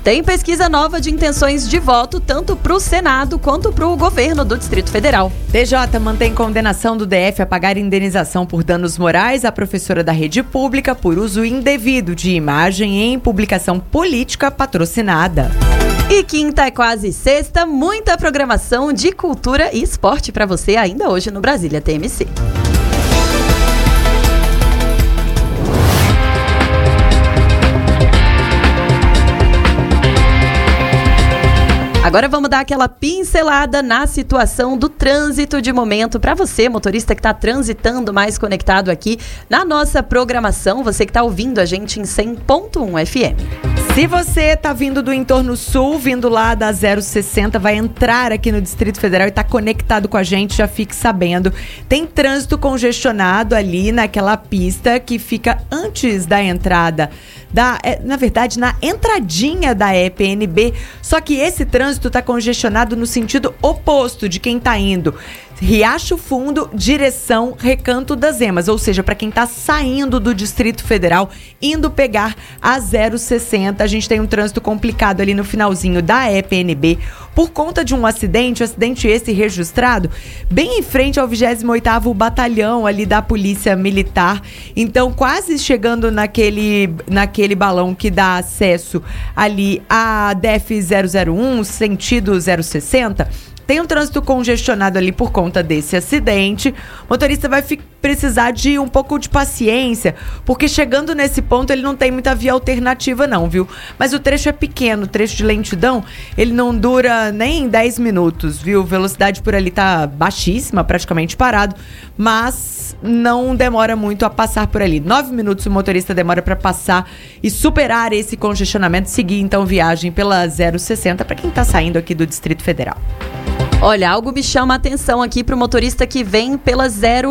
Tem pesquisa nova de intenções de voto, tanto para o Senado quanto para o governo do Distrito Federal. TJ mantém condenação do DF a pagar indenização por danos morais à professora da rede pública por uso indevido de imagem em publicação política patrocinada. E quinta é quase sexta, muita programação de cultura e esporte para você ainda hoje no Brasília TMC. Agora vamos dar aquela pincelada na situação do trânsito de momento para você, motorista que está transitando mais conectado aqui na nossa programação, você que está ouvindo a gente em 100.1 FM. Se você está vindo do entorno sul, vindo lá da 060, vai entrar aqui no Distrito Federal e está conectado com a gente, já fique sabendo. Tem trânsito congestionado ali naquela pista que fica antes da entrada, na verdade, na entradinha da EPNB, só que esse trânsito está congestionado no sentido oposto de quem está indo Riacho Fundo, direção Recanto das Emas, ou seja, para quem está saindo do Distrito Federal, indo pegar a 060, a gente tem um trânsito complicado ali no finalzinho da EPNB, por conta de um acidente esse registrado, bem em frente ao 28º Batalhão ali da Polícia Militar, então quase chegando naquele balão que dá acesso ali a DF 001, sentido 060, tem um trânsito congestionado ali por conta desse acidente. O motorista vai precisar de um pouco de paciência, porque chegando nesse ponto ele não tem muita via alternativa não, viu? Mas o trecho é pequeno, o trecho de lentidão, ele não dura nem 10 minutos, viu? Velocidade por ali tá baixíssima, praticamente parado, mas não demora muito a passar por ali. 9 minutos o motorista demora para passar e superar esse congestionamento, seguir então viagem pela 060 para quem tá saindo aqui do Distrito Federal. Olha, algo me chama a atenção aqui para o motorista que vem pela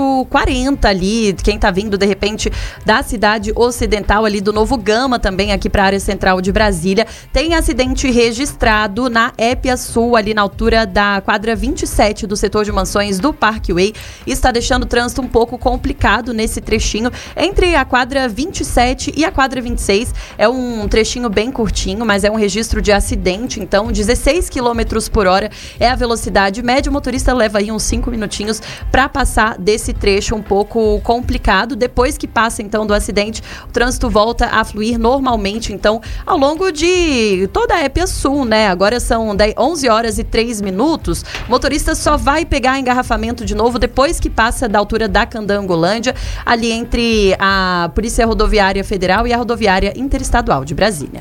040 ali, quem tá vindo de repente da cidade ocidental ali do Novo Gama também aqui para a área central de Brasília. Tem acidente registrado na Épia Sul, ali na altura da quadra 27 do setor de mansões do Parkway. Está deixando o trânsito um pouco complicado nesse trechinho entre a quadra 27 e a quadra 26. É um trechinho bem curtinho, mas é um registro de acidente, então 16 km por hora é a velocidade média. O motorista leva aí uns 5 minutinhos para passar desse trecho um pouco complicado. Depois que passa então do acidente, o trânsito volta a fluir normalmente, então, ao longo de toda a Épia Sul, né? Agora são 11 horas e 3 minutos. O motorista só vai pegar engarrafamento de novo depois que passa da altura da Candangolândia, ali entre a Polícia Rodoviária Federal e a Rodoviária Interestadual de Brasília.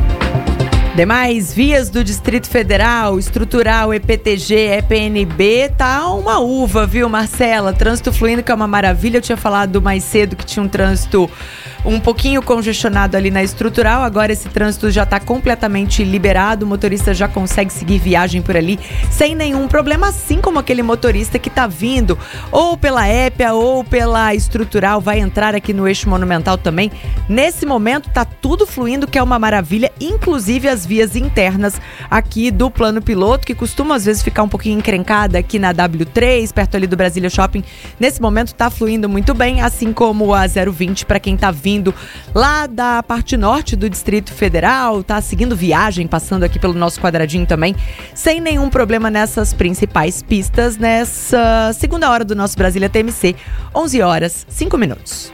Demais vias do Distrito Federal, estrutural, EPTG, EPNB, tá uma uva, viu, Marcela? Trânsito fluindo, que é uma maravilha. Eu tinha falado mais cedo que tinha um trânsito um pouquinho congestionado ali na estrutural, agora esse trânsito já está completamente liberado, o motorista já consegue seguir viagem por ali sem nenhum problema, assim como aquele motorista que está vindo ou pela Épia ou pela estrutural, vai entrar aqui no eixo monumental também. Nesse momento está tudo fluindo, que é uma maravilha, inclusive as vias internas aqui do plano piloto, que costuma às vezes ficar um pouquinho encrencada aqui na W3, perto ali do Brasília Shopping. Nesse momento está fluindo muito bem, assim como a 020 para quem está vindo lá da parte norte do Distrito Federal, tá seguindo viagem, passando aqui pelo nosso quadradinho também, sem nenhum problema nessas principais pistas, nessa segunda hora do nosso Brasília TMC, 11 horas, 5 minutos.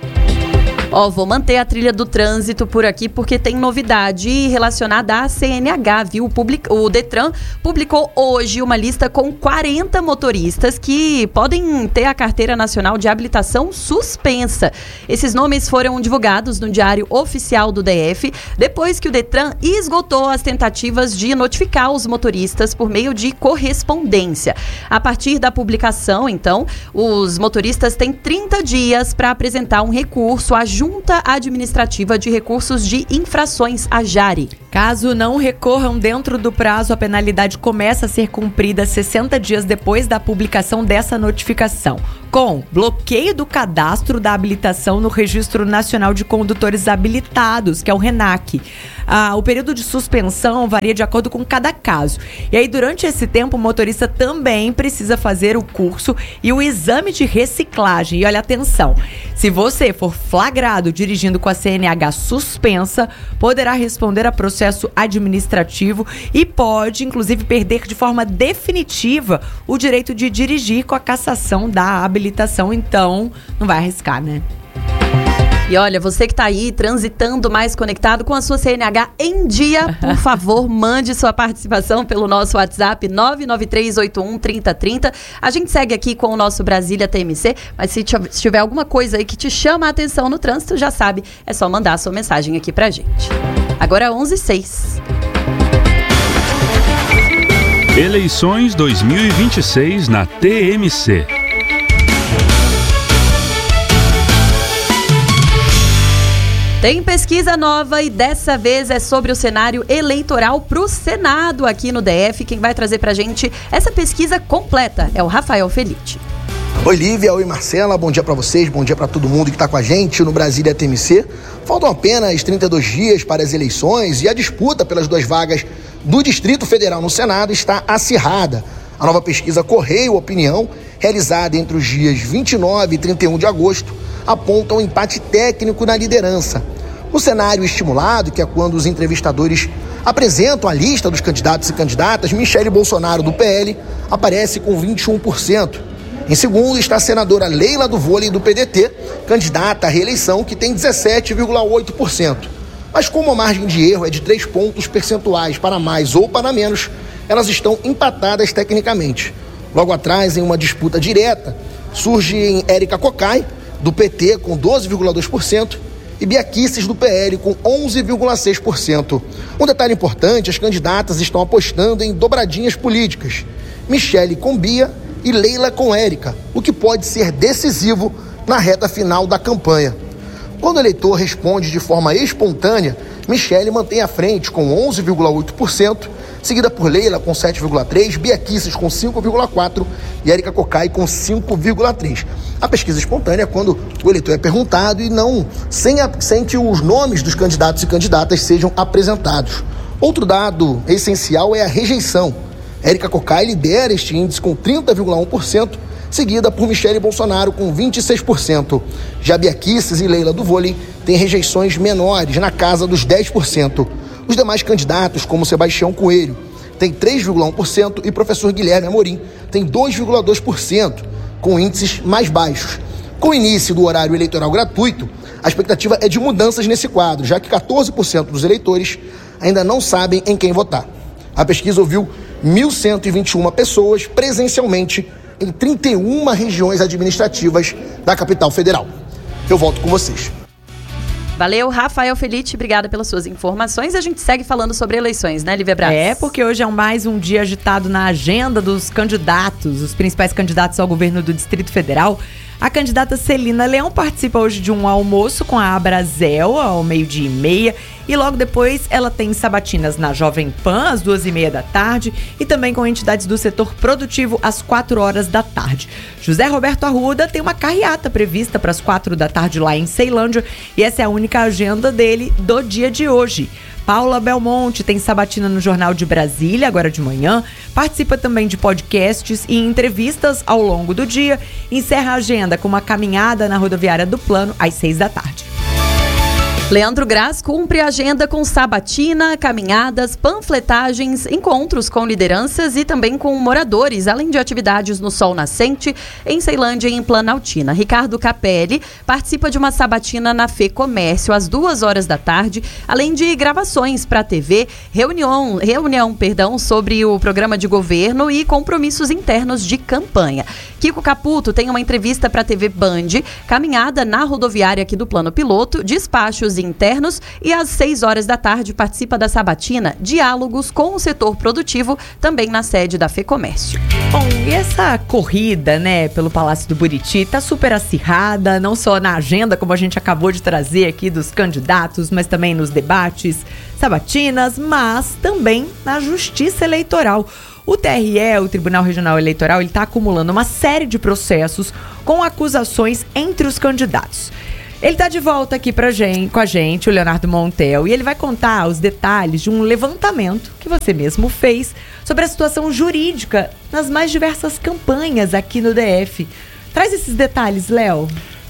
Vou manter a trilha do trânsito por aqui porque tem novidade relacionada à CNH, viu? O Detran publicou hoje uma lista com 40 motoristas que podem ter a Carteira Nacional de Habilitação suspensa. Esses nomes foram divulgados no Diário Oficial do DF, depois que o Detran esgotou as tentativas de notificar os motoristas por meio de correspondência. A partir da publicação, então, os motoristas têm 30 dias para apresentar um recurso à Junta Administrativa de Recursos de Infrações, a JARI. Caso não recorram dentro do prazo, a penalidade começa a ser cumprida 60 dias depois da publicação dessa notificação, com bloqueio do cadastro da habilitação no Registro Nacional de Condutores Habilitados, que é o RENAC. O período de suspensão varia de acordo com cada caso. E aí, durante esse tempo, o motorista também precisa fazer o curso e o exame de reciclagem. E olha, atenção, se você for flagrado dirigindo com a CNH suspensa, poderá responder a processo processo administrativo e pode, inclusive, perder de forma definitiva o direito de dirigir com a cassação da habilitação. Então, não vai arriscar, né? E olha, você que está aí transitando mais conectado com a sua CNH em dia, por favor, mande sua participação pelo nosso WhatsApp 993813030. A gente segue aqui com o nosso Brasília TMC, mas se tiver alguma coisa aí que te chama a atenção no trânsito, já sabe, é só mandar a sua mensagem aqui pra gente. Agora 11h06. Eleições 2026 na TMC. Tem pesquisa nova e dessa vez é sobre o cenário eleitoral para o Senado aqui no DF. Quem vai trazer pra gente essa pesquisa completa é o Rafael Felitti. Oi Lívia, oi Marcela, bom dia pra vocês, bom dia pra todo mundo que tá com a gente no Brasília TMC. Faltam apenas 32 dias para as eleições e a disputa pelas 2 vagas do Distrito Federal no Senado está acirrada. A nova pesquisa Correio Opinião, realizada entre os dias 29 e 31 de agosto, aponta um empate técnico na liderança. No cenário estimulado, que é quando os entrevistadores apresentam a lista dos candidatos e candidatas, Michele Bolsonaro, do PL, aparece com 21%. Em segundo está a senadora Leila do Vôlei, do PDT, candidata à reeleição, que tem 17,8%. Mas como a margem de erro é de 3 pontos percentuais para mais ou para menos, elas estão empatadas tecnicamente. Logo atrás, em uma disputa direta, surge Érica Cocai, do PT, com 12,2%, e Bia Kicis, do PL, com 11,6%. Um detalhe importante, as candidatas estão apostando em dobradinhas políticas. Michele com Bia e Leila com Érica, o que pode ser decisivo na reta final da campanha. Quando o eleitor responde de forma espontânea, Michele mantém a frente com 11,8%, seguida por Leila com 7,3%, Bia Kicis com 5,4% e Érica Cocai com 5,3%. A pesquisa espontânea é quando o eleitor é perguntado e não sem que os nomes dos candidatos e candidatas sejam apresentados. Outro dado essencial é a rejeição. Érica Cocai lidera este índice com 30,1%, seguida por Michele Bolsonaro com 26%. Já Bia Kicis e Leila do Vôlei têm rejeições menores, na casa dos 10%. Os demais candidatos, como Sebastião Coelho, tem 3,1% e professor Guilherme Amorim tem 2,2%, com índices mais baixos. Com o início do horário eleitoral gratuito, a expectativa é de mudanças nesse quadro, já que 14% dos eleitores ainda não sabem em quem votar. A pesquisa ouviu 1.121 pessoas presencialmente em 31 regiões administrativas da capital federal. Eu volto com vocês. Valeu, Rafael Felitti, obrigada pelas suas informações. A gente segue falando sobre eleições, né, Lívia Braz? É, porque hoje é mais um dia agitado na agenda dos candidatos, os principais candidatos ao governo do Distrito Federal. A candidata Celina Leão participa hoje de um almoço com a Abrazel ao 12:30 e logo depois ela tem sabatinas na Jovem Pan às 2:30 da tarde e também com entidades do setor produtivo às 4 da tarde. José Roberto Arruda tem uma carreata prevista para as 4 da tarde lá em Ceilândia e essa é a única agenda dele do dia de hoje. Paula Belmonte tem sabatina no Jornal de Brasília, agora de manhã. Participa também de podcasts e entrevistas ao longo do dia. Encerra a agenda com uma caminhada na rodoviária do Plano às 6 da tarde. Leandro Graz cumpre a agenda com sabatina, caminhadas, panfletagens, encontros com lideranças e também com moradores, além de atividades no Sol Nascente, em Ceilândia e em Planaltina. Ricardo Capelli participa de uma sabatina na FEComércio às 2 da tarde, além de gravações para a TV, reunião sobre o programa de governo e compromissos internos de campanha. Kiko Caputo tem uma entrevista para a TV Band, caminhada na rodoviária aqui do Plano Piloto, despachos internos e às 6 da tarde participa da sabatina Diálogos com o Setor Produtivo, também na sede da FEComércio. Bom, e essa corrida, né, pelo Palácio do Buriti tá super acirrada, não só na agenda, como a gente acabou de trazer aqui dos candidatos, mas também nos debates, sabatinas, mas também na Justiça Eleitoral. O TRE, o Tribunal Regional Eleitoral, ele está acumulando uma série de processos com acusações entre os candidatos. Ele está de volta aqui com a gente, o Leonardo Montel, e ele vai contar os detalhes de um levantamento que você mesmo fez sobre a situação jurídica nas mais diversas campanhas aqui no DF. Traz esses detalhes, Léo.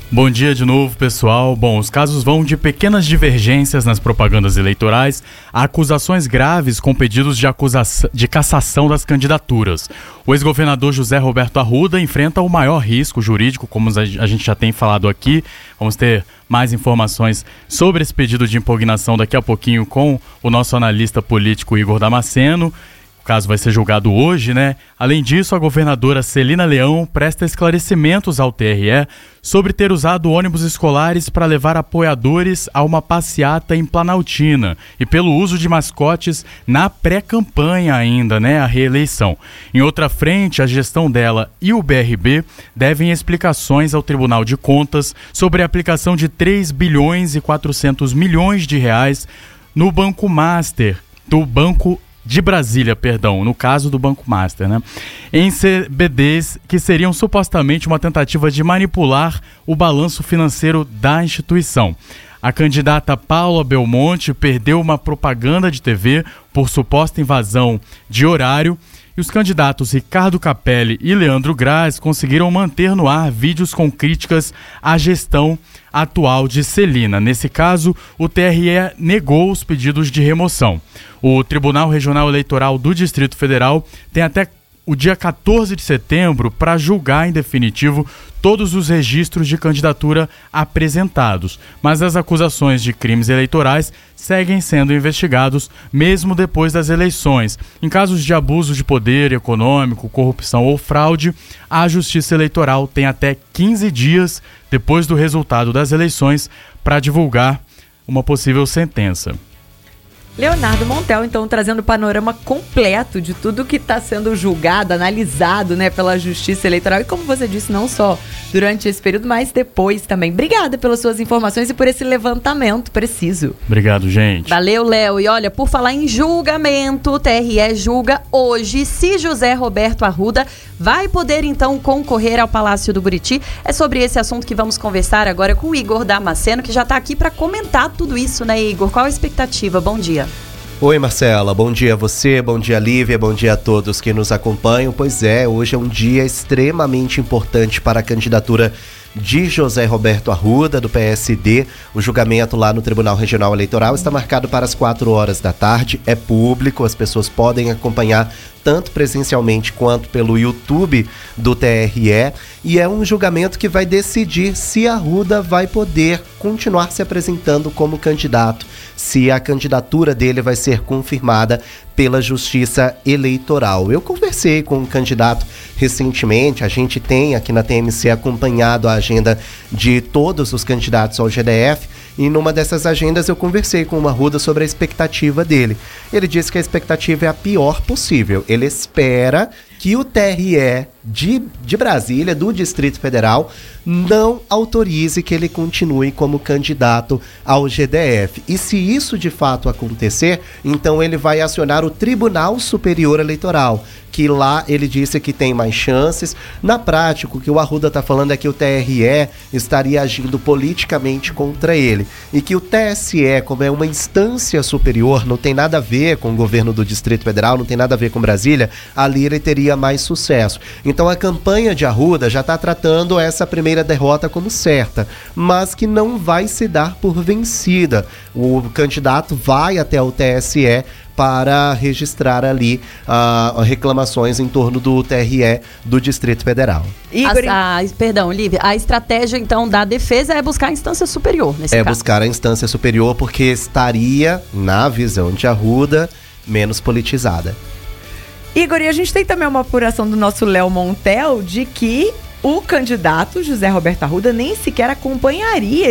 Bom dia de novo, pessoal. Bom, os casos vão de pequenas divergências nas propagandas eleitorais a acusações graves com pedidos de cassação das candidaturas. O ex-governador José Roberto Arruda enfrenta o maior risco jurídico, como a gente já tem falado aqui. Vamos ter mais informações sobre esse pedido de impugnação daqui a pouquinho com o nosso analista político Igor Damasceno. O caso vai ser julgado hoje, né? Além disso, a governadora Celina Leão presta esclarecimentos ao TRE sobre ter usado ônibus escolares para levar apoiadores a uma passeata em Planaltina e pelo uso de mascotes na pré-campanha ainda, né? A reeleição. Em outra frente, a gestão dela e o BRB devem explicações ao Tribunal de Contas sobre a aplicação de 3 bilhões e 400 milhões de reais no Banco Master, do Banco de Brasília, no caso do Banco Master, né? Em CBDs que seriam supostamente uma tentativa de manipular o balanço financeiro da instituição. A candidata Paula Belmonte perdeu uma propaganda de TV por suposta invasão de horário e os candidatos Ricardo Capelli e Leandro Graz conseguiram manter no ar vídeos com críticas à gestão atual de Celina. Nesse caso, o TRE negou os pedidos de remoção. O Tribunal Regional Eleitoral do Distrito Federal tem até o dia 14 de setembro para julgar em definitivo todos os registros de candidatura apresentados, mas as acusações de crimes eleitorais seguem sendo investigados mesmo depois das eleições. Em casos de abuso de poder econômico, corrupção ou fraude, a Justiça Eleitoral tem até 15 dias depois do resultado das eleições para divulgar uma possível sentença. Leonardo Montel, então, trazendo o panorama completo de tudo que está sendo julgado, analisado, né, pela Justiça Eleitoral. E como você disse, não só durante esse período, mas depois também. Obrigada pelas suas informações e por esse levantamento preciso. Obrigado, gente. Valeu, Léo. E olha, por falar em julgamento, o TRE julga hoje se José Roberto Arruda vai poder, então, concorrer ao Palácio do Buriti. É sobre esse assunto que vamos conversar agora com o Igor Damasceno, que já está aqui para comentar tudo isso, né, Igor? Qual a expectativa? Bom dia. Oi, Marcela, bom dia a você, bom dia, Lívia, bom dia a todos que nos acompanham. Pois é, hoje é um dia extremamente importante para a candidatura de José Roberto Arruda, do PSD. O julgamento lá no Tribunal Regional Eleitoral está marcado para as 4 horas da tarde. É público, as pessoas podem acompanhar tanto presencialmente quanto pelo YouTube do TRE. E é um julgamento que vai decidir se Arruda vai poder continuar se apresentando como candidato, se a candidatura dele vai ser confirmada pela Justiça Eleitoral. Eu conversei com um candidato recentemente, a gente tem aqui na TMC acompanhado a agenda de todos os candidatos ao GDF, e numa dessas agendas eu conversei com o Arruda sobre a expectativa dele. Ele disse que a expectativa é a pior possível. Ele espera que o TRE de Brasília, do Distrito Federal, não autorize que ele continue como candidato ao GDF. E se isso de fato acontecer, então ele vai acionar o Tribunal Superior Eleitoral, que lá ele disse que tem mais chances. Na prática, o que o Arruda está falando é que o TRE estaria agindo politicamente contra ele. E que o TSE, como é uma instância superior, não tem nada a ver com o governo do Distrito Federal, não tem nada a ver com Brasília, ali ele teria mais sucesso. Então a campanha de Arruda já está tratando essa primeira derrota como certa, mas que não vai se dar por vencida. O candidato vai até o TSE para registrar ali reclamações em torno do TRE do Distrito Federal. Perdão, Lívia, a estratégia então da defesa é buscar a instância superior nesse caso. É buscar a instância superior porque estaria, na visão de Arruda, menos politizada. Igor, e a gente tem também uma apuração do nosso Léo Montel de que o candidato José Roberto Arruda nem sequer acompanharia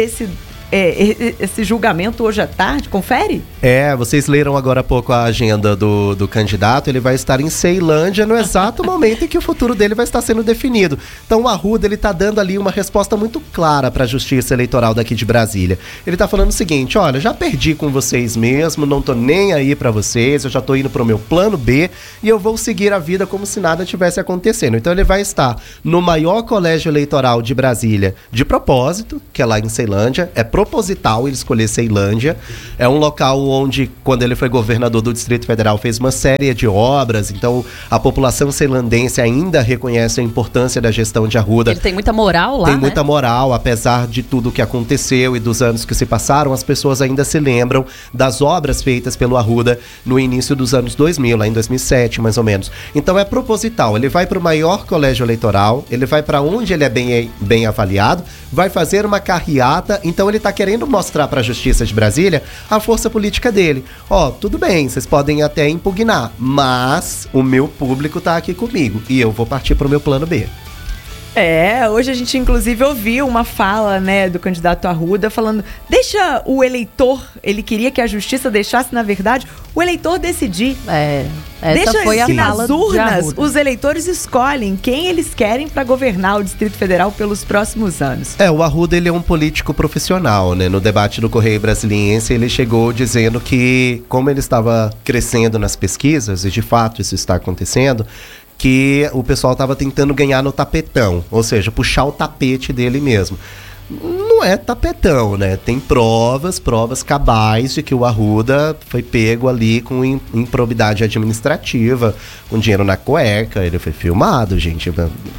esse julgamento hoje à tarde. Confere? Vocês leram agora há pouco a agenda do candidato. Ele vai estar em Ceilândia no exato momento em que o futuro dele vai estar sendo definido. Então o Arruda, ele tá dando ali uma resposta muito clara para a Justiça Eleitoral daqui de Brasília. Ele tá falando o seguinte: olha, já perdi com vocês mesmo, não tô nem aí para vocês, eu já tô indo pro meu plano B e eu vou seguir a vida como se nada tivesse acontecendo. Então ele vai estar no maior colégio eleitoral de Brasília de propósito, que é lá em Ceilândia, proposital ele escolher Ceilândia. É um local onde, quando ele foi governador do Distrito Federal, fez uma série de obras. Então, a população ceilandense ainda reconhece a importância da gestão de Arruda. Ele tem muita moral lá, Tem muita moral, apesar de tudo o que aconteceu e dos anos que se passaram, as pessoas ainda se lembram das obras feitas pelo Arruda no início dos anos 2000, lá em 2007, mais ou menos. Então é proposital, ele vai para o maior colégio eleitoral, ele vai para onde ele é bem avaliado, vai fazer uma carreata, então ele está querendo mostrar para a Justiça de Brasília a força política dele. Ó, tudo bem, vocês podem até impugnar, mas o meu público está aqui comigo e eu vou partir para o meu plano B. Hoje a gente inclusive ouviu uma fala, né, do candidato Arruda falando, deixa o eleitor, ele queria que a justiça deixasse, na verdade, o eleitor decidir. Essa foi a fala nas urnas, de Arruda. os eleitores escolhem quem eles querem para governar o Distrito Federal pelos próximos anos. O Arruda, ele é um político profissional, né? No debate do Correio Brasiliense, ele chegou dizendo que, como ele estava crescendo nas pesquisas, e de fato isso está acontecendo, que o pessoal estava tentando ganhar no tapetão, ou seja, puxar o tapete dele mesmo. Não é tapetão, né? Tem provas cabais de que o Arruda foi pego ali com improbidade administrativa, com dinheiro na cueca, ele foi filmado, gente.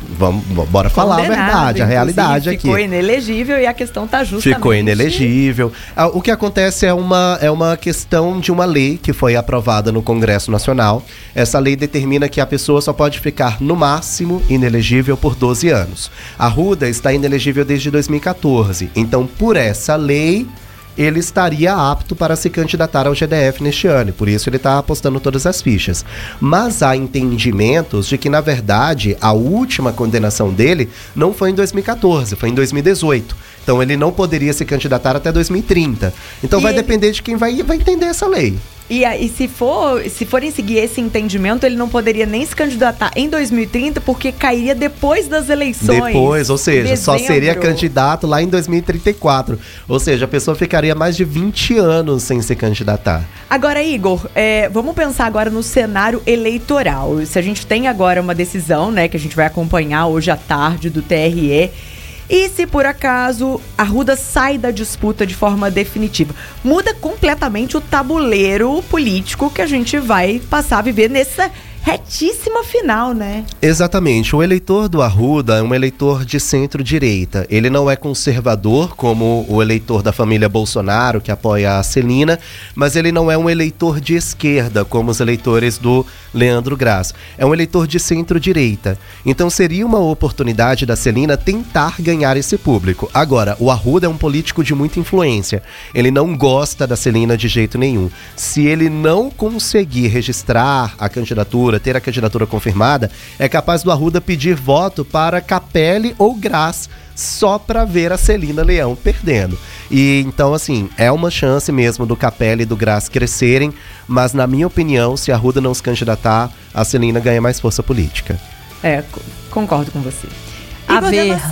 Bora falar a verdade, a realidade aqui. Ficou inelegível e a questão tá justamente... Ficou inelegível. O que acontece é uma questão de uma lei que foi aprovada no Congresso Nacional. Essa lei determina que a pessoa só pode ficar, no máximo, inelegível por 12 anos. Arruda está inelegível desde 2014. Então, por essa lei, ele estaria apto para se candidatar ao GDF neste ano. E por isso ele está apostando todas as fichas. Mas há entendimentos de que, na verdade, a última condenação dele não foi em 2014, foi em 2018. Então ele não poderia se candidatar até 2030. Então vai depender de quem vai entender essa lei. E se forem seguir esse entendimento, ele não poderia nem se candidatar em 2030, porque cairia depois das eleições. Depois, ou seja, só seria candidato lá em 2034. Ou seja, a pessoa ficaria mais de 20 anos sem se candidatar. Agora, Igor, vamos pensar agora no cenário eleitoral. Se a gente tem agora uma decisão, né, que a gente vai acompanhar hoje à tarde do TRE, e se por acaso Arruda sai da disputa de forma definitiva, muda completamente o tabuleiro político que a gente vai passar a viver nessa retíssima final, né? Exatamente. O eleitor do Arruda é um eleitor de centro-direita. Ele não é conservador, como o eleitor da família Bolsonaro, que apoia a Celina, mas ele não é um eleitor de esquerda, como os eleitores do Leandro Graz. É um eleitor de centro-direita. Então seria uma oportunidade da Celina tentar ganhar esse público. Agora, o Arruda é um político de muita influência. Ele não gosta da Celina de jeito nenhum. Se ele não conseguir registrar a candidatura, ter a candidatura confirmada, é capaz do Arruda pedir voto para Capelli ou Graz, só para ver a Celina Leão perdendo. E então, assim, é uma chance mesmo do Capelli e do Graz crescerem, mas na minha opinião, se a Arruda não se candidatar, a Celina ganha mais força política. Concordo com você. A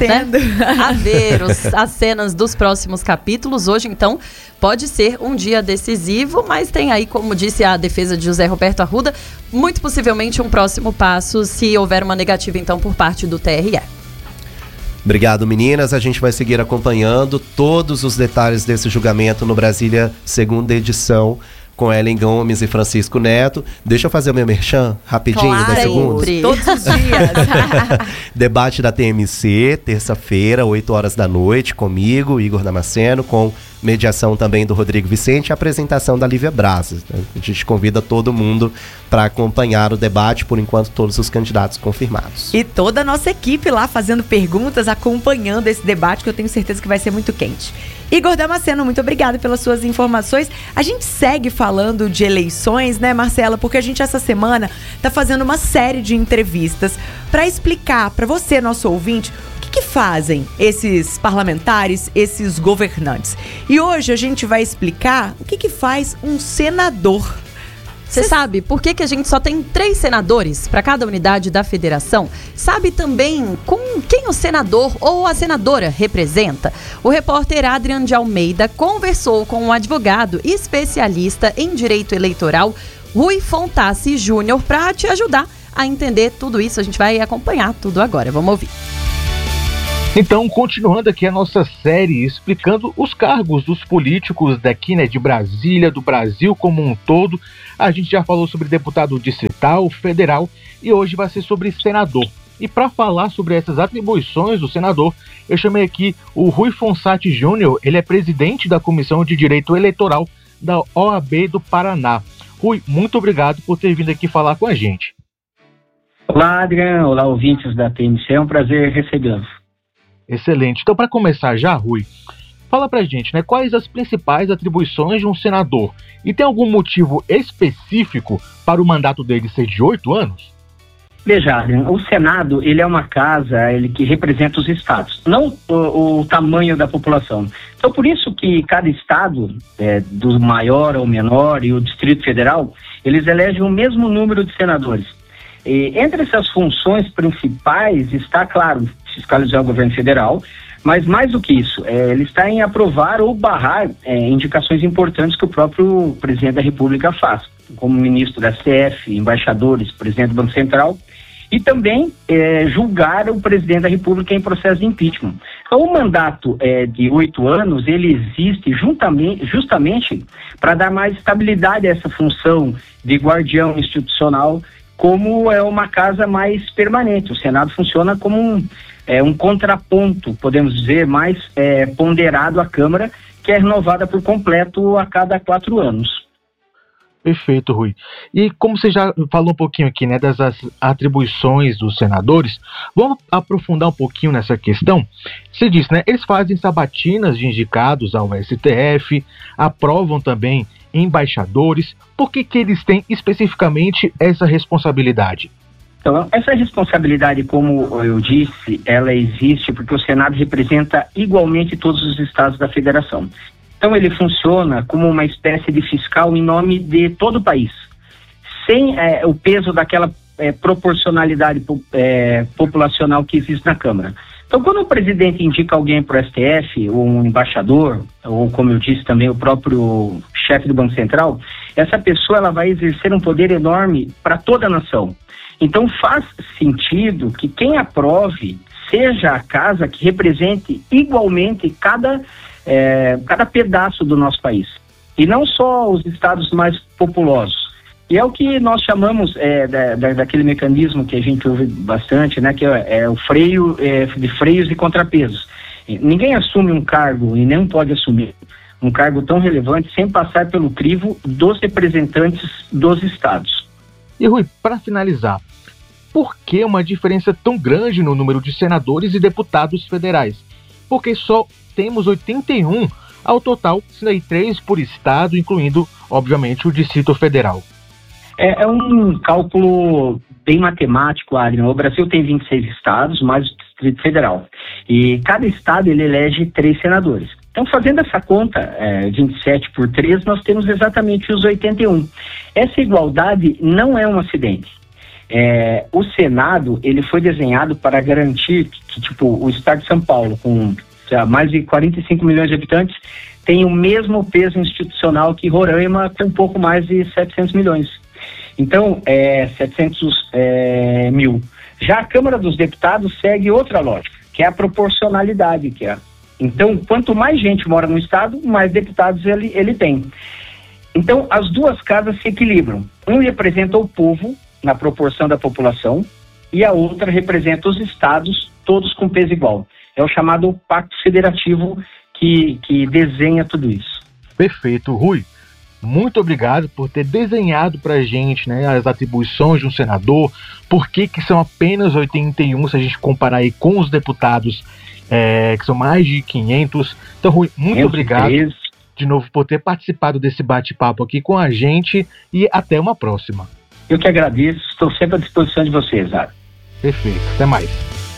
ver as cenas dos próximos capítulos. Hoje, então, pode ser um dia decisivo, mas tem aí, como disse a defesa de José Roberto Arruda, muito possivelmente um próximo passo, se houver uma negativa, então, por parte do TRE. Obrigado, meninas. A gente vai seguir acompanhando todos os detalhes desse julgamento no Brasília, segunda edição, com Ellen Gomes e Francisco Neto. Deixa eu fazer o meu merchan rapidinho, claro, 10 segundos. Todos os dias. Debate da TMC, terça-feira, 8 horas da noite, comigo, Igor Damasceno, com mediação também do Rodrigo Vicente e apresentação da Lívia Braz. A gente convida todo mundo para acompanhar o debate, por enquanto todos os candidatos confirmados. E toda a nossa equipe lá fazendo perguntas, acompanhando esse debate, que eu tenho certeza que vai ser muito quente. Igor Damasceno, muito obrigada pelas suas informações. A gente segue falando de eleições, né, Marcela? Porque a gente essa semana tá fazendo uma série de entrevistas para explicar para você, nosso ouvinte, o que fazem esses parlamentares, esses governantes. E hoje a gente vai explicar o que faz um senador. Você sabe por que a gente só tem 3 senadores para cada unidade da federação? Sabe também com quem o senador ou a senadora representa? O repórter Adrian de Almeida conversou com um advogado especialista em direito eleitoral, Rui Fontassi Júnior, para te ajudar a entender tudo isso. A gente vai acompanhar tudo agora. Vamos ouvir. Então, continuando aqui a nossa série, explicando os cargos dos políticos daqui, né, de Brasília, do Brasil como um todo. A gente já falou sobre deputado distrital, federal e hoje vai ser sobre senador. E para falar sobre essas atribuições do senador, eu chamei aqui o Rui Fonsati Júnior. Ele é presidente da Comissão de Direito Eleitoral da OAB do Paraná. Rui, muito obrigado por ter vindo aqui falar com a gente. Olá, Adriano. Olá, ouvintes da TMC. É um prazer recebê-los. Excelente. Então, para começar já, Rui, fala pra gente, né, quais as principais atribuições de um senador? E tem algum motivo específico para o mandato dele ser de 8 anos? Veja, Adriano, o Senado, ele é uma casa que representa os estados, não o tamanho da população. Então, por isso que cada estado, do maior ao menor e o Distrito Federal, eles elegem o mesmo número de senadores. E entre essas funções principais está, claro, fiscalizar o governo federal, mas mais do que isso, ele está em aprovar ou barrar indicações importantes que o próprio presidente da República faz, como ministro da STF, embaixadores, presidente do Banco Central, e também julgar o presidente da República em processo de impeachment. Então, o mandato de 8 anos, ele existe justamente para dar mais estabilidade a essa função de guardião institucional, como é uma casa mais permanente. O Senado funciona como um contraponto, podemos dizer, mais ponderado à Câmara, que é renovada por completo a cada 4 anos. Perfeito, Rui. E como você já falou um pouquinho aqui, né, das atribuições dos senadores, vamos aprofundar um pouquinho nessa questão. Você disse, né, eles fazem sabatinas de indicados ao STF, aprovam também embaixadores. Por que eles têm especificamente essa responsabilidade? Então, essa responsabilidade, como eu disse, ela existe porque o Senado representa igualmente todos os estados da federação. Então, ele funciona como uma espécie de fiscal em nome de todo o país, sem o peso daquela proporcionalidade populacional que existe na Câmara. Então, quando o presidente indica alguém para o STF, ou um embaixador, ou como eu disse também, o próprio chefe do Banco Central, essa pessoa ela vai exercer um poder enorme para toda a nação. Então, faz sentido que quem aprove seja a casa que represente igualmente cada pedaço do nosso país. E não só os estados mais populosos. E é o que nós chamamos daquele mecanismo que a gente ouve bastante, né, que é o freio de freios e contrapesos. Ninguém assume um cargo e nem pode assumir um cargo tão relevante sem passar pelo crivo dos representantes dos estados. E Rui, para finalizar, por que uma diferença tão grande no número de senadores e deputados federais? Porque só temos 81 ao total, sendo aí 3 por estado, incluindo, obviamente, o Distrito Federal. É um cálculo bem matemático, Adriano. O Brasil tem 26 estados, mais o Distrito Federal. E cada estado ele elege 3 senadores. Então, fazendo essa conta, 27 por 3, nós temos exatamente os 81. Essa igualdade não é um acidente. O Senado, ele foi desenhado para garantir que, o estado de São Paulo, com mais de 45 milhões de habitantes, tem o mesmo peso institucional que Roraima, com um pouco mais de 700 milhões. Então, 700 mil. Já a Câmara dos Deputados segue outra lógica, que é a proporcionalidade. Então, quanto mais gente mora no estado, mais deputados ele tem. Então, as duas casas se equilibram. Um representa o povo, na proporção da população, e a outra representa os estados, todos com peso igual. É o chamado Pacto Federativo que desenha tudo isso. Perfeito, Rui. Muito obrigado por ter desenhado para a gente, né, as atribuições de um senador, por que são apenas 81 se a gente comparar aí com os deputados, que são mais de 500. Então, Rui, muito obrigado de novo por ter participado desse bate-papo aqui com a gente e até uma próxima. Eu que agradeço, estou sempre à disposição de vocês, Zara. Perfeito, até mais.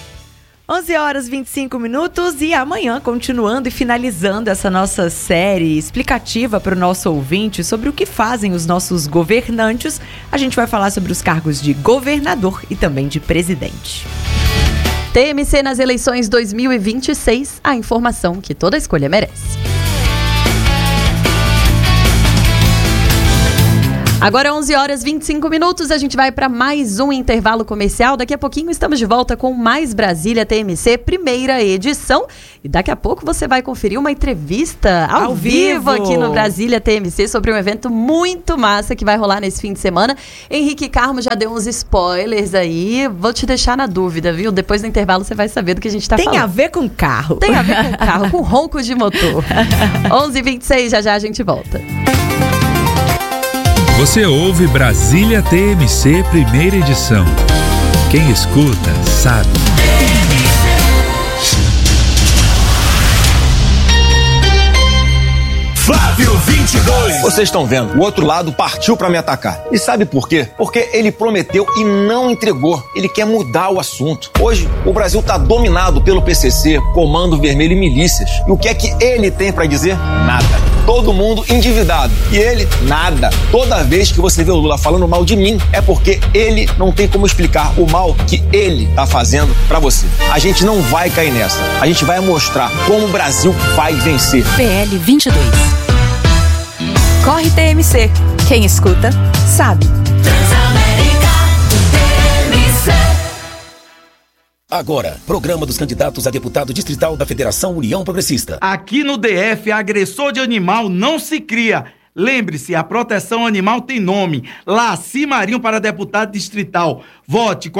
11h25 e amanhã, continuando e finalizando essa nossa série explicativa para o nosso ouvinte sobre o que fazem os nossos governantes, a gente vai falar sobre os cargos de governador e também de presidente. TMC nas eleições 2026, a informação que toda escolha merece. Agora 11 horas 25 minutos, a gente vai para mais um intervalo comercial. Daqui a pouquinho estamos de volta com mais Brasília TMC, primeira edição. E daqui a pouco você vai conferir uma entrevista ao vivo aqui no Brasília TMC sobre um evento muito massa que vai rolar nesse fim de semana. Henrique Carmo já deu uns spoilers aí, vou te deixar na dúvida, viu? Depois do intervalo você vai saber do que a gente tá falando. Tem a ver com carro. Tem a ver com carro, com ronco de motor. 11h26, já a gente volta. Você ouve Brasília TMC, primeira edição. Quem escuta, sabe. Flávio 22. Vocês estão vendo, o outro lado partiu pra me atacar. E sabe por quê? Porque ele prometeu e não entregou. Ele quer mudar o assunto. Hoje, o Brasil tá dominado pelo PCC, Comando Vermelho e milícias. E o que é que ele tem pra dizer? Nada. Todo mundo endividado. E ele, nada. Toda vez que você vê o Lula falando mal de mim, é porque ele não tem como explicar o mal que ele tá fazendo pra você. A gente não vai cair nessa. A gente vai mostrar como o Brasil vai vencer. PL 22. Corre TMC. Quem escuta, sabe. Agora, programa dos candidatos a deputado distrital da Federação União Progressista. Aqui no DF, agressor de animal não se cria. Lembre-se, a proteção animal tem nome. Laci Marinho para deputado distrital. Vote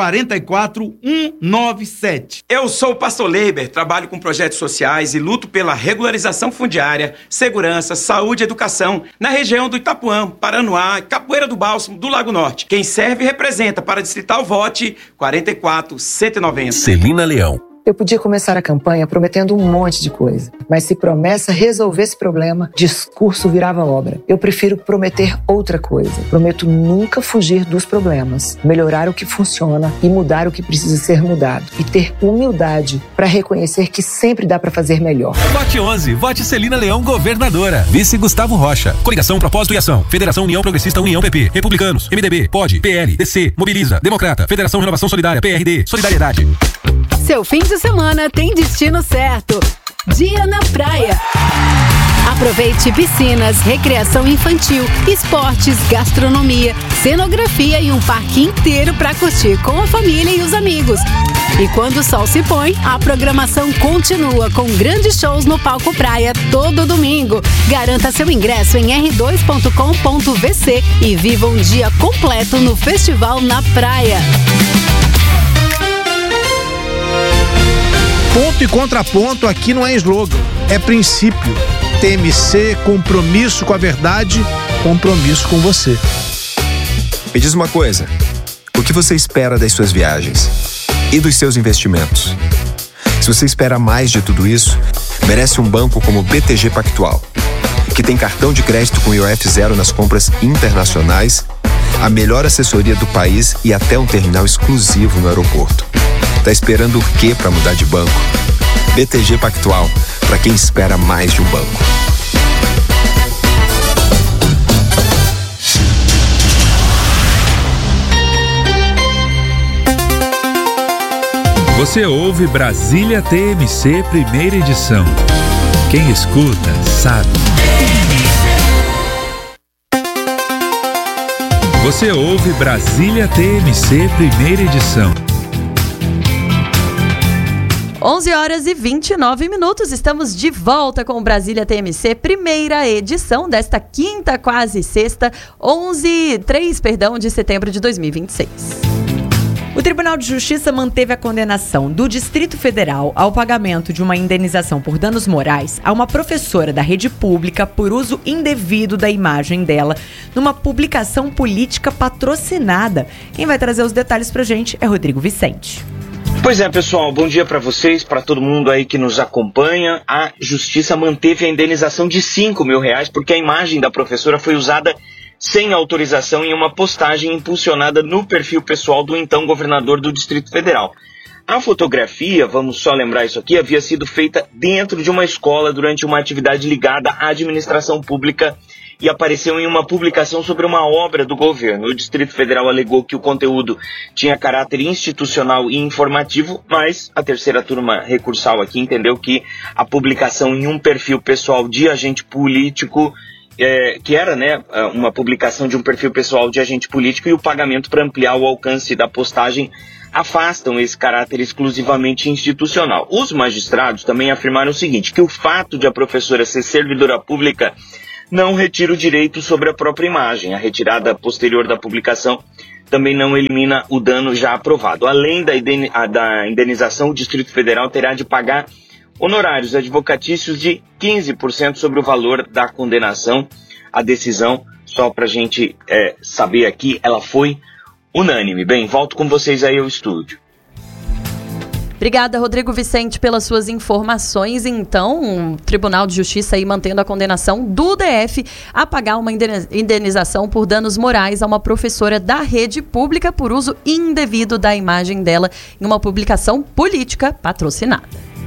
44197. Eu sou o Pastor Leiber, trabalho com projetos sociais e luto pela regularização fundiária, segurança, saúde e educação na região do Itapuã, Paranoá, Capoeira do Bálsamo, do Lago Norte. Quem serve e representa para distrital, vote 44190. Celina Leão. Eu podia começar a campanha prometendo um monte de coisa, mas se promessa resolvesse problema, discurso virava obra. Eu prefiro prometer outra coisa. Prometo nunca fugir dos problemas, melhorar o que funciona e mudar o que precisa ser mudado. E ter humildade para reconhecer que sempre dá para fazer melhor. Vote 11, vote Celina Leão, governadora. Vice Gustavo Rocha. Coligação Propósito e Ação. Federação União Progressista, União PP. Republicanos, MDB, POD, PL, DC, Mobiliza, Democrata, Federação Renovação Solidária, PRD, Solidariedade. Seu fim de semana tem destino certo. Dia na praia. Aproveite piscinas, recreação infantil, esportes, gastronomia, cenografia e um parque inteiro para curtir com a família e os amigos. E quando o sol se põe, a programação continua com grandes shows no Palco Praia todo domingo. Garanta seu ingresso em r2.com.vc e viva um dia completo no Festival na Praia. Ponto e contraponto aqui não é slogan, é princípio. TMC, compromisso com a verdade, compromisso com você. Me diz uma coisa, o que você espera das suas viagens e dos seus investimentos? Se você espera mais de tudo isso, merece um banco como o BTG Pactual, que tem cartão de crédito com IOF zero nas compras internacionais, a melhor assessoria do país e até um terminal exclusivo no aeroporto. Tá esperando o quê para mudar de banco? BTG Pactual, para quem espera mais de um banco. Você ouve Brasília TMC, primeira edição. Quem escuta, sabe. Você ouve Brasília TMC, primeira edição. 11 horas e 29 minutos, estamos de volta com o Brasília TMC, primeira edição desta quinta, quase sexta, 3 de setembro de 2026. O Tribunal de Justiça manteve a condenação do Distrito Federal ao pagamento de uma indenização por danos morais a uma professora da rede pública por uso indevido da imagem dela numa publicação política patrocinada. Quem vai trazer os detalhes pra gente é Rodrigo Vicente. Pois é, pessoal, bom dia para vocês, para todo mundo aí que nos acompanha. A Justiça manteve a indenização de R$5.000 porque a imagem da professora foi usada sem autorização em uma postagem impulsionada no perfil pessoal do então governador do Distrito Federal. A fotografia, vamos só lembrar isso aqui, havia sido feita dentro de uma escola durante uma atividade ligada à administração pública e apareceu em uma publicação sobre uma obra do governo. O Distrito Federal alegou que o conteúdo tinha caráter institucional e informativo, mas a terceira turma recursal aqui entendeu que a publicação em um perfil pessoal de agente político que era, né, uma publicação de um perfil pessoal de agente político, e o pagamento para ampliar o alcance da postagem afastam esse caráter exclusivamente institucional. Os magistrados também afirmaram o seguinte, que o fato de a professora ser servidora pública não retira o direito sobre a própria imagem. A retirada posterior da publicação também não elimina o dano já aprovado. Além da indenização, o Distrito Federal terá de pagar honorários advocatícios de 15% sobre o valor da condenação. A decisão, só para a gente saber aqui, ela foi unânime. Bem, volto com vocês aí ao estúdio. Obrigada, Rodrigo Vicente, pelas suas informações. Então, o Tribunal de Justiça aí mantendo a condenação do DF a pagar uma indenização por danos morais a uma professora da rede pública por uso indevido da imagem dela em uma publicação política patrocinada.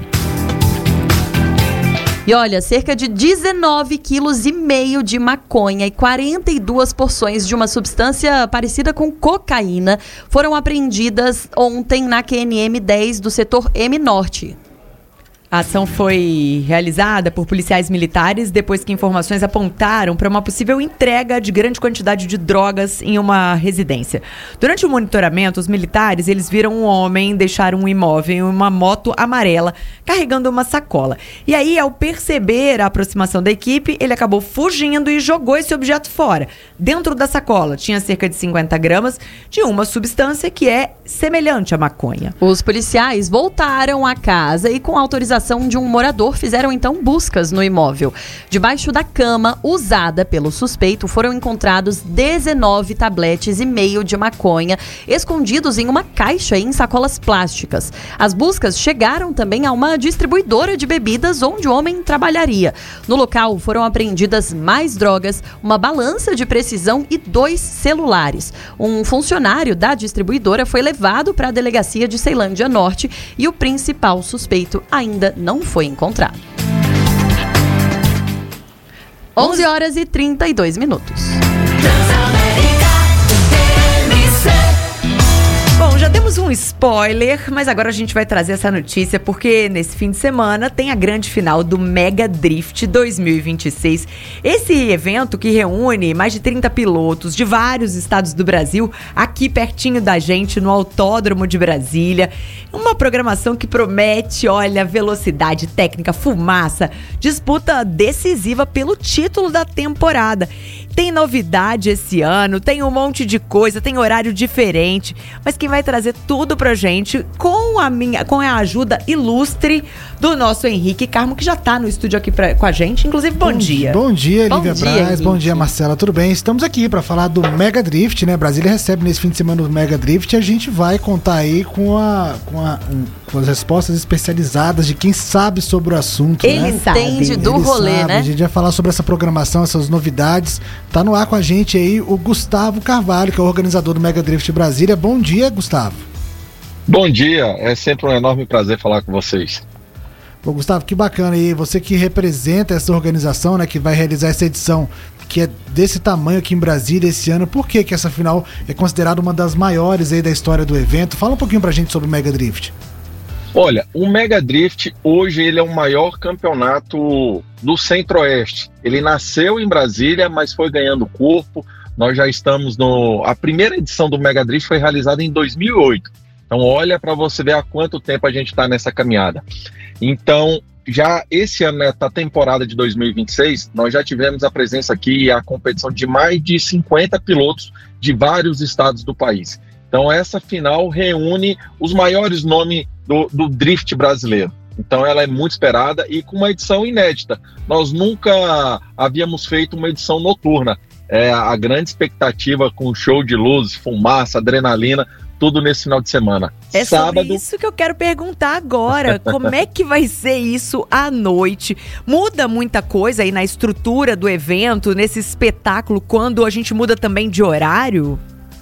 E olha, cerca de 19,5 kg de maconha e 42 porções de uma substância parecida com cocaína foram apreendidas ontem na QNM 10 do setor M Norte. A ação foi realizada por policiais militares depois que informações apontaram para uma possível entrega de grande quantidade de drogas em uma residência. Durante o monitoramento, os militares eles viram um homem deixar um imóvel em uma moto amarela carregando uma sacola. E aí, ao perceber a aproximação da equipe, ele acabou fugindo e jogou esse objeto fora. Dentro da sacola tinha cerca de 50 gramas de uma substância que é semelhante à maconha. Os policiais voltaram à casa e, com autorização de um morador, fizeram então buscas no imóvel. Debaixo da cama usada pelo suspeito foram encontrados 19 tabletes e meio de maconha escondidos em uma caixa e em sacolas plásticas. As buscas chegaram também a uma distribuidora de bebidas onde o homem trabalharia. No local foram apreendidas mais drogas, uma balança de precisão e 2 celulares. Um funcionário da distribuidora foi levado para a delegacia de Ceilândia Norte e o principal suspeito ainda não foi encontrado. 11h32. Bom, já demos um spoiler, mas agora a gente vai trazer essa notícia porque nesse fim de semana tem a grande final do Mega Drift 2026. Esse evento que reúne mais de 30 pilotos de vários estados do Brasil aqui pertinho da gente no Autódromo de Brasília. Uma programação que promete, olha, velocidade, técnica, fumaça, disputa decisiva pelo título da temporada. Tem novidade esse ano, tem um monte de coisa, tem horário diferente, mas quem vai trazer tudo pra gente com a ajuda ilustre do nosso Henrique Carmo, que já tá no estúdio aqui com a gente. Inclusive, bom dia. Bom dia, Lívia Braz. Henrique. Bom dia, Marcela. Tudo bem? Estamos aqui para falar do Mega Drift, né? Brasília recebe nesse fim de semana o Mega Drift e a gente vai contar aí com as respostas especializadas de quem sabe sobre o assunto. Ele entende do rolê, né? A gente vai falar sobre essa programação, essas novidades. Tá no ar com a gente aí o Gustavo Carvalho, que é o organizador do Mega Drift Brasília. Bom dia, Gustavo. Bom dia, é sempre um enorme prazer falar com vocês. Bom, Gustavo, que bacana aí, você que representa essa organização, né, que vai realizar essa edição que é desse tamanho aqui em Brasília esse ano. Por que essa final é considerada uma das maiores aí da história do evento? Fala um pouquinho pra gente sobre o Mega Drift. Olha, o Mega Drift hoje ele é o maior campeonato do Centro-Oeste. Ele nasceu em Brasília, mas foi ganhando corpo. Nós já estamos a primeira edição do Mega Drift foi realizada em 2008. Então olha para você ver há quanto tempo a gente está nessa caminhada. Então já esse ano, nessa temporada de 2026, nós já tivemos a presença aqui e a competição de mais de 50 pilotos de vários estados do país. Então essa final reúne os maiores nomes do drift brasileiro. Então ela é muito esperada e com uma edição inédita. Nós nunca havíamos feito uma edição noturna. A grande expectativa com show de luzes, fumaça, adrenalina, tudo nesse final de semana. É sobre isso que eu quero perguntar agora. Como é que vai ser isso à noite? Muda muita coisa aí na estrutura do evento, nesse espetáculo, quando a gente muda também de horário?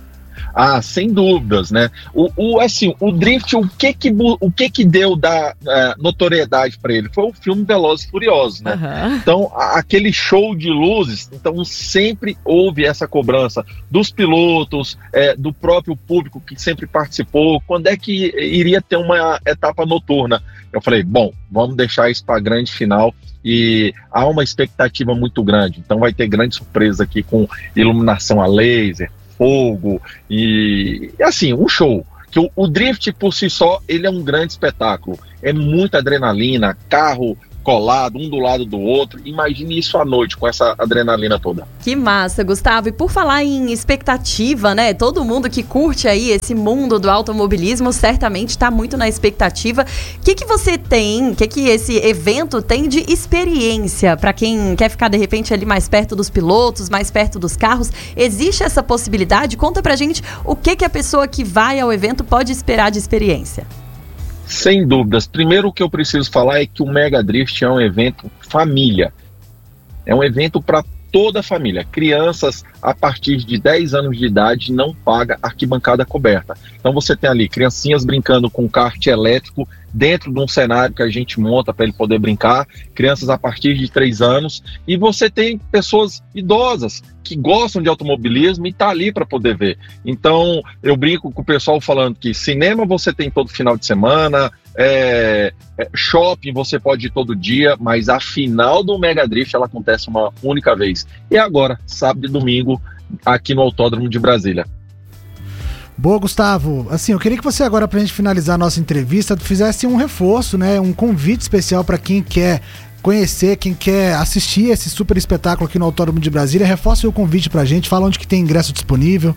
Sem dúvidas, né? O Drift, o que deu da notoriedade para ele? Foi o filme Velozes e Furiosos, né? Uhum. Então, aquele show de luzes, então sempre houve essa cobrança dos pilotos, do próprio público que sempre participou, quando é que iria ter uma etapa noturna? Eu falei, bom, vamos deixar isso para a grande final, e há uma expectativa muito grande, então vai ter grande surpresa aqui com iluminação a laser, fogo e assim, um show. Que o Drift por si só, ele é um grande espetáculo, é muita adrenalina, carro colado, um do lado do outro. Imagine isso à noite, com essa adrenalina toda. Que massa, Gustavo. E por falar em expectativa, né? Todo mundo que curte aí esse mundo do automobilismo certamente está muito na expectativa. O que você tem, o que esse evento tem de experiência para quem quer ficar, de repente, ali mais perto dos pilotos, mais perto dos carros? Existe essa possibilidade? Conta pra gente o que a pessoa que vai ao evento pode esperar de experiência. Sem dúvidas. Primeiro, o que eu preciso falar é que o Mega Drift é um evento família. É um evento para toda a família. Crianças a partir de 10 anos de idade não pagam arquibancada coberta. Então você tem ali criancinhas brincando com kart elétrico dentro de um cenário que a gente monta para ele poder brincar, crianças a partir de 3 anos, e você tem pessoas idosas que gostam de automobilismo e tá ali para poder ver. Então eu brinco com o pessoal falando que cinema você tem todo final de semana, shopping você pode ir todo dia, mas a final do Mega Drift ela acontece uma única vez. E agora, sábado e domingo, aqui no Autódromo de Brasília. Boa, Gustavo. Assim, eu queria que você agora, pra gente finalizar a nossa entrevista, fizesse um reforço, né? Um convite especial para quem quer conhecer, quem quer assistir esse super espetáculo aqui no Autódromo de Brasília. Reforça o convite pra gente, fala onde que tem ingresso disponível.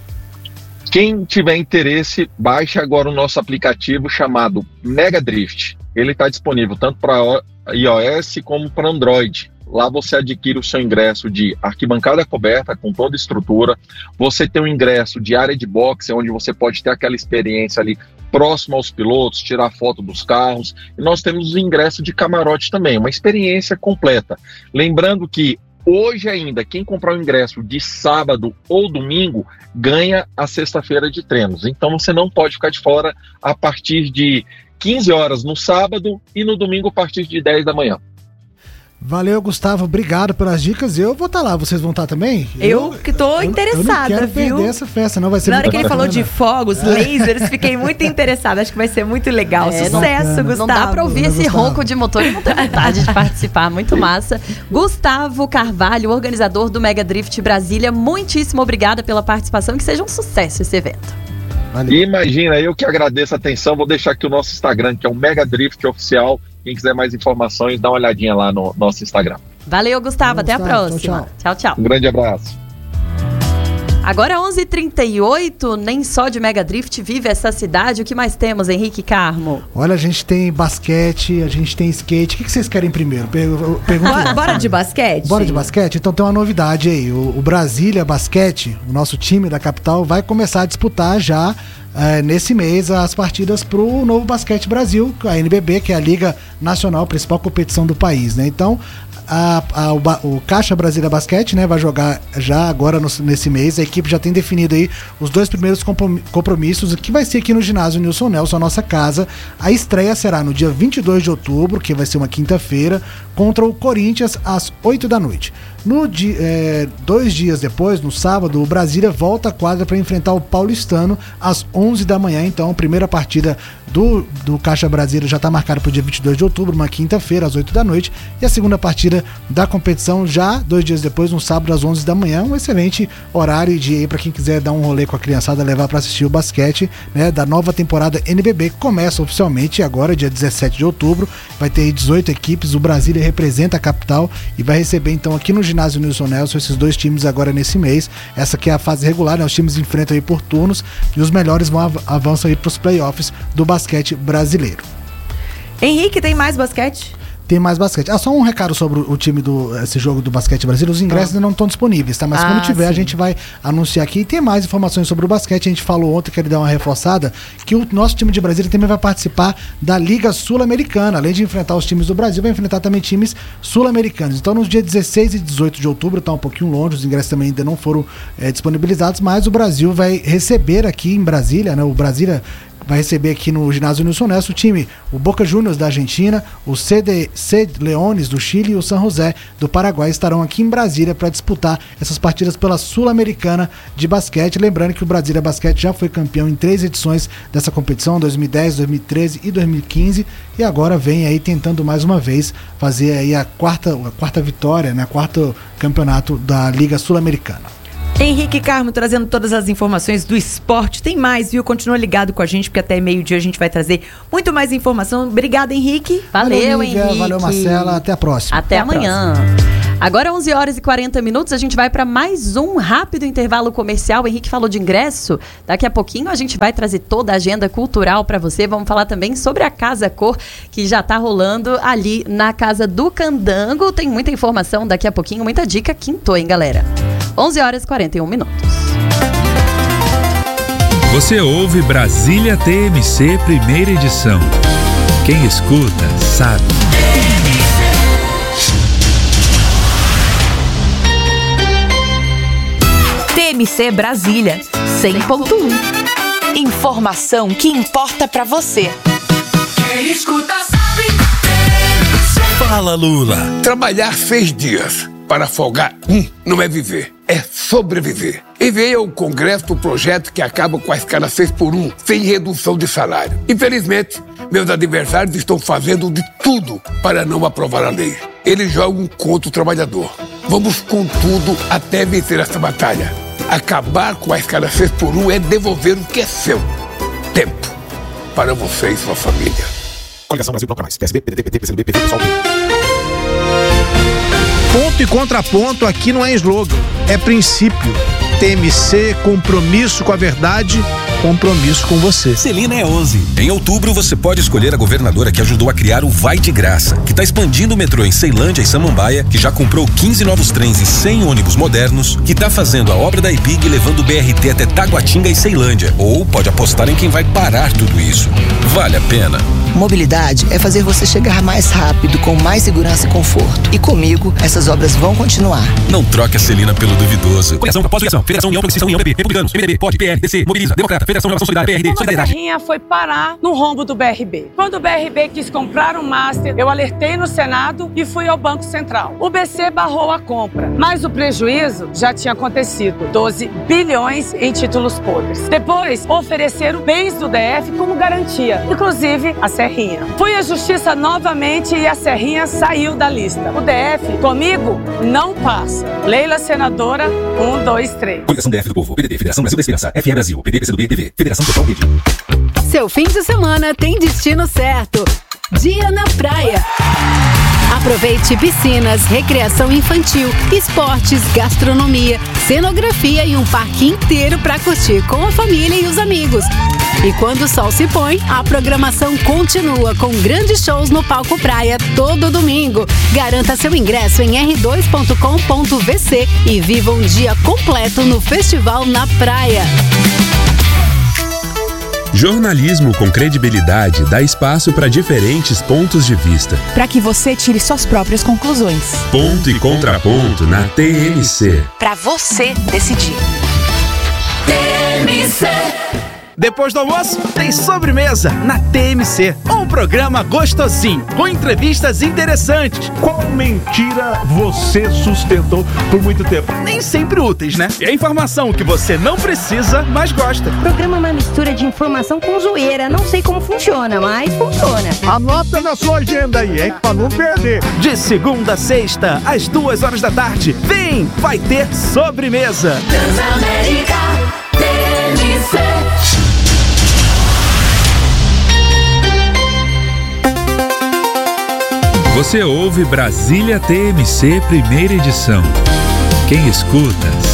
Quem tiver interesse, baixe agora o nosso aplicativo chamado Mega Drift. Ele está disponível tanto para iOS como para Android. Lá você adquire o seu ingresso de arquibancada coberta com toda a estrutura. Você tem um ingresso de área de boxe, onde você pode ter aquela experiência ali próximo aos pilotos, tirar foto dos carros. E nós temos o ingresso de camarote também, uma experiência completa. Lembrando que hoje ainda, quem comprar o ingresso de sábado ou domingo, ganha a sexta-feira de treinos. Então você não pode ficar de fora a partir de 15 horas no sábado e no domingo a partir de 10 da manhã. Valeu, Gustavo, obrigado pelas dicas. Eu vou estar lá, vocês vão estar também? Eu que tô interessada, eu não quero viu? perder essa festa, não vai ser. Na hora que ele falou de fogos, lasers, fiquei muito interessada. Acho que vai ser muito legal. Sucesso, bacana. Gustavo. Não dá pra ouvir esse ronco de motor e não ter vontade de participar. Muito massa. Gustavo Carvalho, organizador do Mega Drift Brasília, muitíssimo obrigada pela participação. Que seja um sucesso esse evento. Valeu. Imagina, eu que agradeço a atenção. Vou deixar aqui o nosso Instagram, que é o Mega Drift Oficial. Quem quiser mais informações, dá uma olhadinha lá no nosso Instagram. Valeu, Gustavo. Até a próxima. Tchau, tchau. Um grande abraço. Agora 11h38, nem só de Mega Drift vive essa cidade. O que mais temos, Henrique Carmo? Olha, a gente tem basquete, a gente tem skate. O que vocês querem primeiro? Bora de basquete? Bora de basquete? Então tem uma novidade aí. O Brasília Basquete, o nosso time da capital, vai começar a disputar já nesse mês as partidas pro Novo Basquete Brasil, a NBB, que é a Liga Nacional, a principal competição do país, né? Então o Caixa Brasília Basquete, né, vai jogar já agora nesse mês. A equipe já tem definido aí os 2 primeiros compromissos, que vai ser aqui no ginásio Nilson Nelson, a nossa casa. A estreia será no dia 22 de outubro, que vai ser uma quinta-feira, contra o Corinthians às 8 da noite. 2 dias depois, no sábado, o Brasília volta à quadra para enfrentar o Paulistano às 11 da manhã. Então, a primeira partida do Caixa Brasília já está marcada para o dia 22 de outubro, uma quinta-feira, às 8 da noite. E a segunda partida da competição já 2 dias depois, no sábado, às 11 da manhã. Um excelente horário de para quem quiser dar um rolê com a criançada, levar para assistir o basquete, né, da nova temporada NBB, que começa oficialmente agora, dia 17 de outubro. Vai ter 18 equipes. O Brasília representa a capital e vai receber, então, aqui no ginásio Nilson Nelson, esses 2 times agora nesse mês. Essa aqui é a fase regular, né? Os times enfrentam aí por turnos e os melhores avançam aí para os playoffs do basquete brasileiro. Henrique, tem mais basquete? ter mais basquete. Só um recado sobre o time esse jogo do Basquete Brasília. Os ingressos ainda não estão disponíveis, tá? Mas quando tiver, a gente vai anunciar aqui. E tem mais informações sobre o basquete. A gente falou ontem, quero dar uma reforçada, que o nosso time de Brasília também vai participar da Liga Sul-Americana. Além de enfrentar os times do Brasil, vai enfrentar também times sul-americanos. Então, nos dias 16 e 18 de outubro, tá um pouquinho longe, os ingressos também ainda não foram disponibilizados, mas o Brasil vai receber aqui em Brasília, né? O Brasília vai receber aqui no ginásio Nilson Neto o time, o Boca Juniors da Argentina, o CD Leones do Chile e o San José do Paraguai estarão aqui em Brasília para disputar essas partidas pela Sul-Americana de basquete. Lembrando que o Brasília Basquete já foi campeão em 3 edições dessa competição, 2010, 2013 e 2015, e agora vem aí tentando mais uma vez fazer aí a quarta vitória, né, quarto campeonato da Liga Sul-Americana. Henrique Carmo trazendo todas as informações do esporte. Tem mais, viu? Continua ligado com a gente, porque até meio-dia a gente vai trazer muito mais informação. Obrigada, Henrique. Valeu, Henrique. Valeu, Marcela. Até a próxima. Até amanhã. Agora, 11 horas e 40 minutos, a gente vai para mais um rápido intervalo comercial. O Henrique falou de ingresso. Daqui a pouquinho a gente vai trazer toda a agenda cultural para você. Vamos falar também sobre a Casa Cor, que já está rolando ali na Casa do Candango. Tem muita informação daqui a pouquinho, muita dica quinto, hein, galera? 11 horas e 41 minutos. Você ouve Brasília TMC, primeira edição. Quem escuta, sabe. TMC Brasília, 100.1. Informação que importa pra você. Quem escuta sabe. Fala, Lula. Trabalhar 6 dias para folgar não é viver, é sobreviver. Enviei ao Congresso o projeto que acaba com a escala 6x1, sem redução de salário. Infelizmente, meus adversários estão fazendo de tudo para não aprovar a lei. Eles jogam contra o trabalhador. Vamos com tudo até vencer essa batalha. Acabar com a escala 6x1 é devolver o que é seu. Tempo. Para você e sua família. Coligação Brasil Bloco Mais. PSB, PDT, PT, PCdoB, PT, PSOL. Ponto e contraponto aqui não é slogan, é princípio. TMC, compromisso com a verdade, compromisso com você. Celina é 11. Em outubro você pode escolher a governadora que ajudou a criar o Vai de Graça, que está expandindo o metrô em Ceilândia e Samambaia, que já comprou 15 novos trens e 100 ônibus modernos, que está fazendo a obra da IPIG levando o BRT até Taguatinga e Ceilândia. Ou pode apostar em quem vai parar tudo isso. Vale a pena. Mobilidade é fazer você chegar mais rápido, com mais segurança e conforto. E comigo, essas obras vão continuar. Não troque a Celina pelo duvidoso. Coligação propós Federação, União Progressista, União PP, Republicanos, MDB, POD, PL, DC, Mobiliza, Democrata, Federação Renovação Solidária, PRD, Solidariedade. A Serrinha foi parar no rombo do BRB. Quando o BRB quis comprar um master, eu alertei no Senado e fui ao Banco Central. O BC barrou a compra, mas o prejuízo já tinha acontecido. 12 bilhões em títulos podres. Depois, ofereceram bens do DF como garantia, inclusive a Serrinha. Fui à Justiça novamente e a Serrinha saiu da lista. O DF, comigo, não passa. Leila Senadora, 1, 2, 3. Coligação DF do Povo, PDT, Federação Brasil da Esperança, FE Brasil, PD, PCdoB, TV, Federação Total Rede. Seu fim de semana tem destino certo. Dia na praia. Aproveite piscinas, recreação infantil, esportes, gastronomia, cenografia e um parque inteiro para curtir com a família e os amigos. E quando o sol se põe, a programação continua com grandes shows no Palco Praia todo domingo. Garanta seu ingresso em r2.com.vc e viva um dia completo no Festival na Praia. Jornalismo com credibilidade dá espaço para diferentes pontos de vista. Para que você tire suas próprias conclusões. Ponto e contraponto na TMC. Para você decidir. TMC. Depois do almoço, tem sobremesa na TMC. Um programa gostosinho, com entrevistas interessantes. Qual mentira você sustentou por muito tempo? Nem sempre úteis, né? É informação que você não precisa, mas gosta. O programa é uma mistura de informação com zoeira. Não sei como funciona, mas funciona. Anota na sua agenda aí, hein? Pra não perder. De segunda a sexta, às 2h da tarde. Vem, vai ter sobremesa. Transamérica, TMC. Você ouve Brasília TMC, primeira edição. Quem escuta,